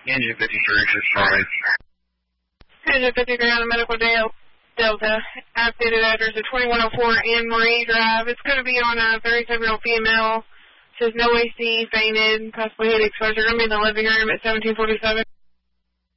Engine 53 is fine. Engine 53 on the Medical Delta. Updated address of 2104 Anne Marie Drive. It's going to be on a 37-year-old female. Says no AC, fainted, possibly heat exposure. Going to be in the living room at 1747.